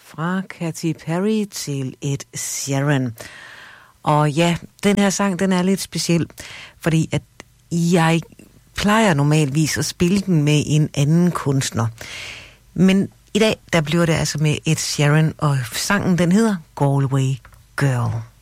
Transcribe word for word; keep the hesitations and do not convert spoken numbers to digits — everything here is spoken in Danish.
fra Katy Perry til Ed Sheeran. Og ja, den her sang, den er lidt speciel, fordi at jeg plejer normalvis at spille den med en anden kunstner. Men i dag, der bliver det altså med Ed Sheeran, og sangen, den hedder Galway Girl.